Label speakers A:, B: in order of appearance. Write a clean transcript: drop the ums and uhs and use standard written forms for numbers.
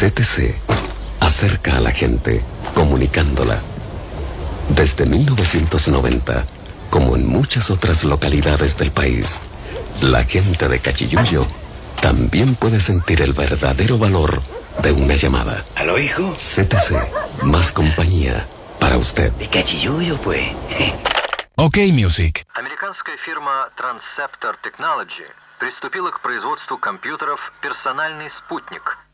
A: CTC acerca a la gente, comunicándola. Desde 1990, como en muchas otras localidades del país, la gente de Cachiyuyo también puede sentir el verdadero valor de una llamada.
B: ¿Aló, hijo?
A: CTC, más compañía para usted.
B: De Cachiyuyo, pues.
C: OK Music.
D: Американская фирма Transceptor Technology приступила к производству компьютеров «Персональный спутник».